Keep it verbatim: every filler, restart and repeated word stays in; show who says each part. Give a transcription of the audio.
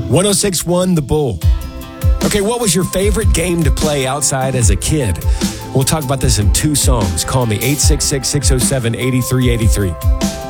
Speaker 1: one oh six point one The Bull. Okay, what was your favorite game to play outside as a kid? We'll talk about this in two songs. Call me eight six six, six oh seven, eight three eight three.